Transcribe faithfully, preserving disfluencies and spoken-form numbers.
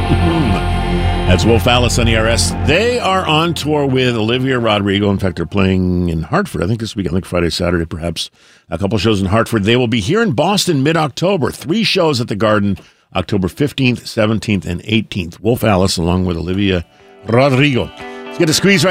That's Wolf Alice on E R S. They are on tour with Olivia Rodrigo. In fact, they're playing in Hartford. I think this weekend, like Friday, Saturday, perhaps. A couple shows in Hartford. They will be here in Boston mid-October. Three shows at the Garden, October fifteenth, seventeenth, and eighteenth. Wolf Alice along with Olivia Rodrigo. Let's get a squeeze right